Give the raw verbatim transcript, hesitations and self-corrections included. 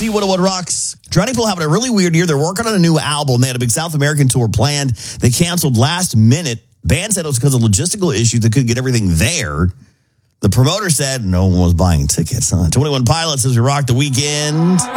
C one oh one Rocks. Drowning Pool having a really weird year. They're working on a new album. They had a big South American tour planned. They canceled last minute. Band said it was because of logistical issues. They couldn't get everything there. The promoter said no one was buying tickets. Huh? twenty-one Pilots as we rock the weekend.